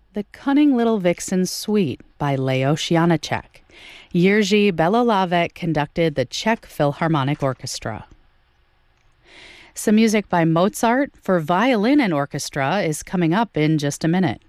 The Cunning Little Vixen Suite by Leo Janáček. Jiří Belohlávek conducted the Czech Philharmonic Orchestra. Some music by Mozart for violin and orchestra is coming up in just a minute.